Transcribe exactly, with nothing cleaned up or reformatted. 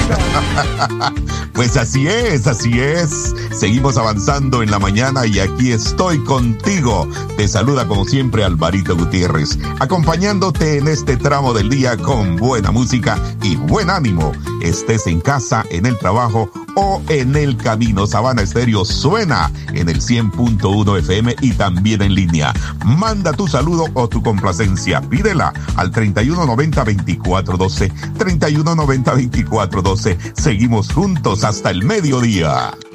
Pues así es, así es. Seguimos avanzando en la mañana y aquí estoy contigo. Te saluda como siempre Alvarito Gutiérrez, acompañándote en este tramo del día con buena música y buen ánimo. Estés en casa, en el trabajo o en el camino. Sabana Estéreo suena en el cien punto uno F M y también en línea. Manda tu saludo o tu complacencia. Pídela al treinta y uno noventa veinticuatro doce. treinta y uno noventa veinticuatro doce. Seguimos juntos hasta el mediodía.